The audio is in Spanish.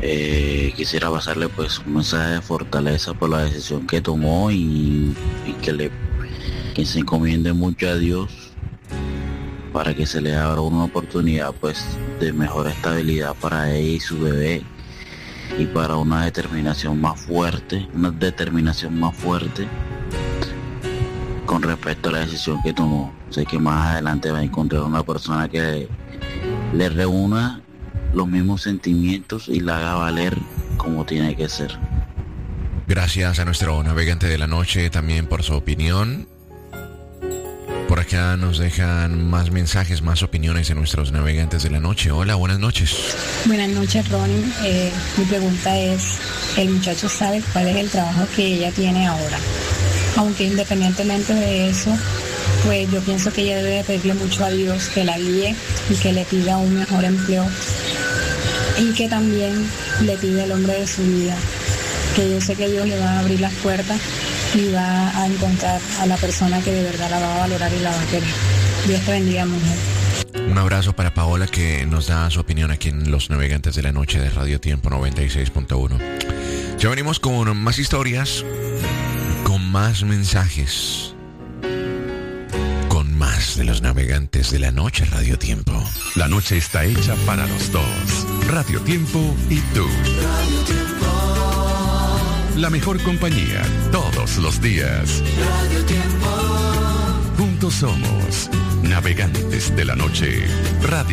Quisiera pasarle pues un mensaje de fortaleza por la decisión que tomó y que se encomiende mucho a Dios para que se le abra una oportunidad pues de mejor estabilidad para ella y su bebé, y para una determinación más fuerte con respecto a la decisión que tomó. Sé que más adelante va a encontrar una persona que le reúna los mismos sentimientos y la haga valer como tiene que ser. Gracias a nuestro navegante de la noche también por su opinión. Por acá nos dejan más mensajes, más opiniones de nuestros navegantes de la noche. Hola, buenas noches. Buenas noches, Ronnie. Mi pregunta es, ¿el muchacho sabe cuál es el trabajo que ella tiene ahora? Aunque independientemente de eso, pues yo pienso que ella debe pedirle mucho a Dios que la guíe y que le pida un mejor empleo, y que también le pida el hombre de su vida, que yo sé que Dios le va a abrir las puertas y va a encontrar a la persona que de verdad la va a valorar y la va a querer. Dios te bendiga, mujer. Un abrazo para Paola, que nos da su opinión aquí en Los Navegantes de la Noche de Radio Tiempo 96.1. Ya venimos con más historias, con más mensajes, con más de Los Navegantes de la Noche, Radio Tiempo. La noche está hecha para los dos. Radio Tiempo y tú. Radio Tiempo. La mejor compañía todos los días. Radio Tiempo. Juntos somos Navegantes de la Noche. Radio